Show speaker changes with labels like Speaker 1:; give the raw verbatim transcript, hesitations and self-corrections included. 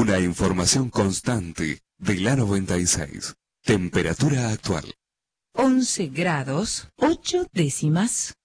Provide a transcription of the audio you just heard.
Speaker 1: Una información constante de la noventa y seis. Temperatura actual.
Speaker 2: once grados, ocho décimas.